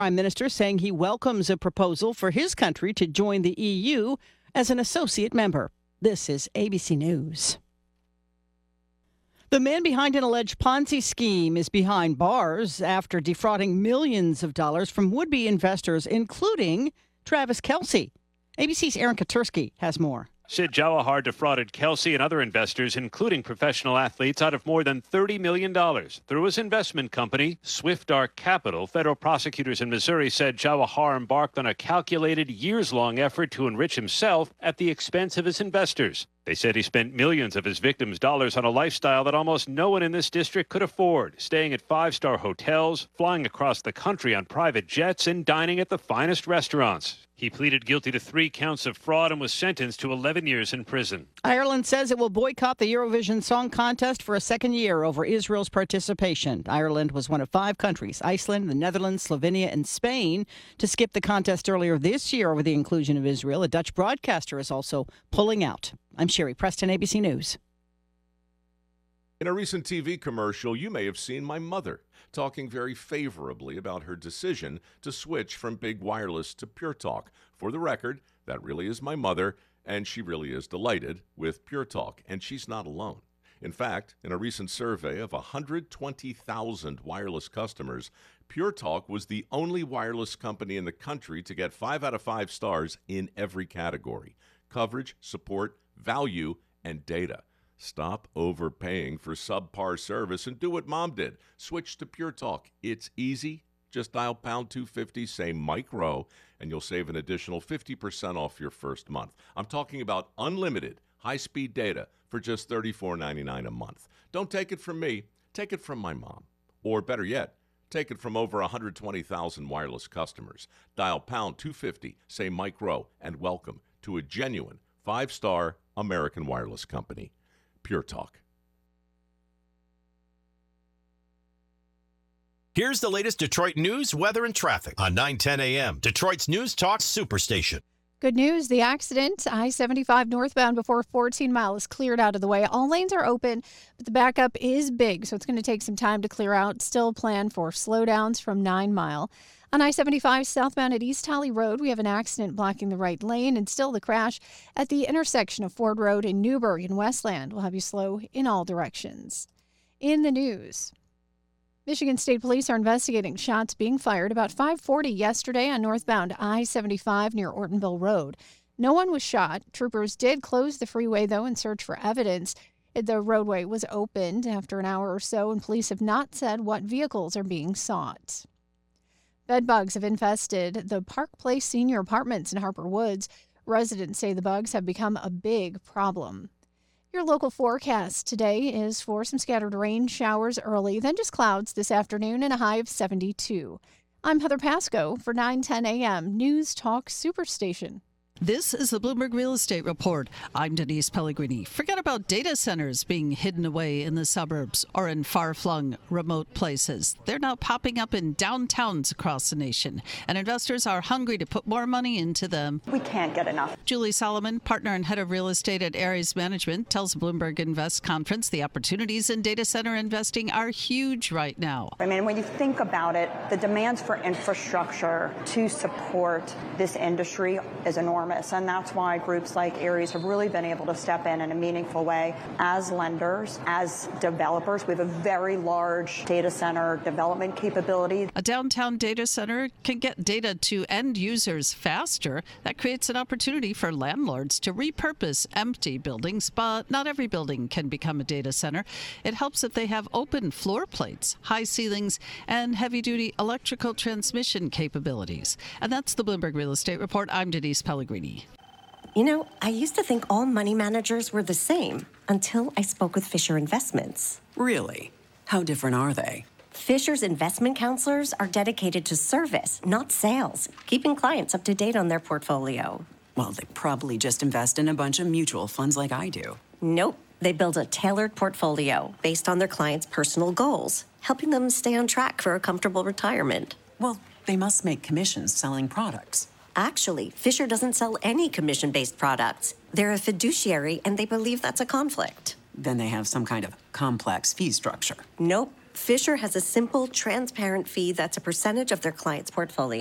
Prime Minister saying he welcomes a proposal for his country to join the EU as an associate member. This is ABC News. The man behind an alleged Ponzi scheme is behind bars after defrauding millions of dollars from would-be investors, including Travis Kelce. ABC's Aaron Katursky has more. Sid Jawahar defrauded Kelce and other investors, including professional athletes, out of more than $30 million through his investment company, Swift Arc Capital. Federal prosecutors in Missouri said Jawahar embarked on a calculated, years-long effort to enrich himself at the expense of his investors. They said he spent millions of his victims' dollars on a lifestyle that almost no one in this district could afford, staying at five-star hotels, flying across the country on private jets, and dining at the finest restaurants. He pleaded guilty to 3 counts of fraud and was sentenced to 11 years in prison. Ireland says it will boycott the Eurovision Song Contest for a second year over Israel's participation. Ireland was one of 5 countries, Iceland, the Netherlands, Slovenia, and Spain, to skip the contest earlier this year over the inclusion of Israel. A Dutch broadcaster is also pulling out. I'm Sherry Preston, ABC News. In a recent TV commercial, you may have seen my mother talking very favorably about her decision to switch from big wireless to Pure Talk. For the record, that really is my mother, and she really is delighted with Pure Talk, and she's not alone. In fact, in a recent survey of 120,000 wireless customers, Pure Talk was the only wireless company in the country to get 5 out of 5 stars in every category: coverage, support, value, and data. Stop overpaying for subpar service and do what Mom did. Switch to Pure Talk. It's easy. Just dial pound 250, say Mike Rowe, and you'll save an additional 50% off your first month. I'm talking about unlimited high-speed data for just $34.99 a month. Don't take it from me. Take it from my mom. Or better yet, take it from over 120,000 wireless customers. Dial pound 250, say Mike Rowe, and welcome to a genuine 5-star American wireless company. Pure Talk. Here's the latest Detroit news, weather, and traffic on 9:10 a.m. Detroit's News Talk Superstation. Good news. The accident, I-75 northbound before 14 Mile, is cleared out of the way. All lanes are open, but the backup is big, so it's going to take some time to clear out. Still plan for slowdowns from 9 Mile. On I-75 southbound at East Holly Road, we have an accident blocking the right lane, and still the crash at the intersection of Ford Road and Newburgh in Westland will have you slow in all directions. In the news, Michigan State Police are investigating shots being fired about 5:40 yesterday on northbound I-75 near Ortonville Road. No one was shot. Troopers did close the freeway, though, in search for evidence. The roadway was opened after an hour or so, and police have not said what vehicles are being sought. Bedbugs have infested the Park Place senior apartments in Harper Woods. Residents say the bugs have become a big problem. Your local forecast today is for some scattered rain showers early, then just clouds this afternoon and a high of 72. I'm Heather Pasco for 9:10 a.m. News Talk Superstation. This is the Bloomberg Real Estate Report. I'm Denise Pellegrini. Forget about data centers being hidden away in the suburbs or in far-flung remote places. They're now popping up in downtowns across the nation, and investors are hungry to put more money into them. We can't get enough. Julie Solomon, partner and head of real estate at Ares Management, tells Bloomberg Invest Conference the opportunities in data center investing are huge right now. I mean, when you think about it, the demands for infrastructure to support this industry is enormous. And that's why groups like Ares have really been able to step in a meaningful way. As lenders, as developers, we have a very large data center development capability. A downtown data center can get data to end users faster. That creates an opportunity for landlords to repurpose empty buildings, but not every building can become a data center. It helps if they have open floor plates, high ceilings, and heavy-duty electrical transmission capabilities. And that's the Bloomberg Real Estate Report. I'm Denise Pellegrini. You know, I used to think all money managers were the same until I spoke with Fisher Investments. Really? How different are they? Fisher's investment counselors are dedicated to service, not sales, keeping clients up to date on their portfolio. Well, they probably just invest in a bunch of mutual funds like I do. Nope. They build a tailored portfolio based on their clients' personal goals, helping them stay on track for a comfortable retirement. Well, they must make commissions selling products. Actually, Fisher doesn't sell any commission-based products. They're a fiduciary, and they believe that's a conflict. Then they have some kind of complex fee structure. Nope. Fisher has a simple, transparent fee that's a percentage of their client's portfolio.